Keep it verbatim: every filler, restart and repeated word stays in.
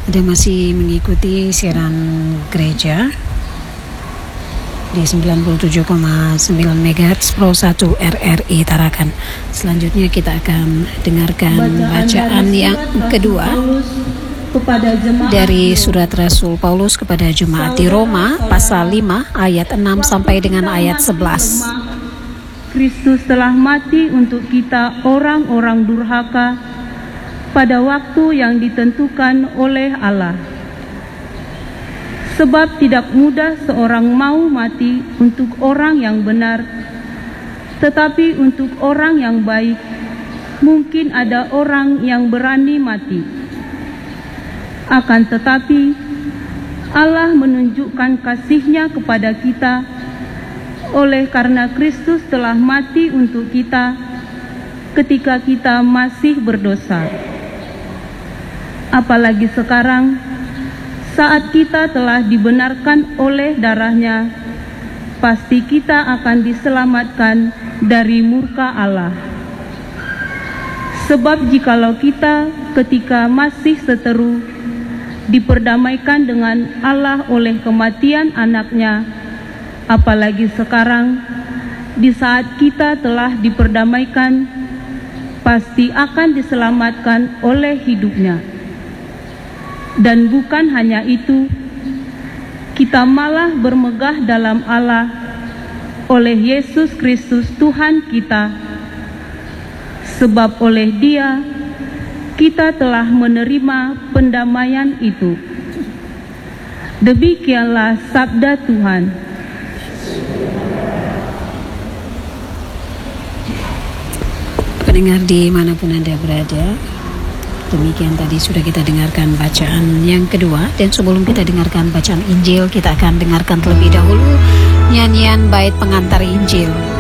Anda masih mengikuti siaran gereja di sembilan puluh tujuh koma sembilan megahertz Pro satu R R I Tarakan. Selanjutnya kita akan dengarkan bacaan yang kedua dari surat Rasul Paulus kepada jemaat di Roma pasal lima ayat enam sampai dengan ayat sebelas. Kristus telah mati untuk kita orang-orang durhaka pada waktu yang ditentukan oleh Allah. Sebab tidak mudah seorang mau mati untuk orang yang benar, tetapi untuk orang yang baik, mungkin ada orang yang berani mati. Akan tetapi, Allah menunjukkan kasih-Nya kepada kita, oleh karena Kristus telah mati untuk kita ketika kita masih berdosa. Apalagi sekarang, saat kita telah dibenarkan oleh darah-Nya, pasti kita akan diselamatkan dari murka Allah. Sebab jikalau kita ketika masih seteru diperdamaikan dengan Allah oleh kematian anak-Nya, apalagi sekarang, di saat kita telah diperdamaikan, pasti akan diselamatkan oleh hidup-Nya. Dan bukan hanya itu, kita malah bermegah dalam Allah oleh Yesus Kristus Tuhan kita, sebab oleh Dia kita telah menerima pendamaian itu. Demikianlah sabda Tuhan. Pendengar dimanapun Anda berada, demikian tadi sudah kita dengarkan bacaan yang kedua. Dan sebelum kita dengarkan bacaan Injil, kita akan dengarkan terlebih dahulu nyanyian bait pengantar Injil.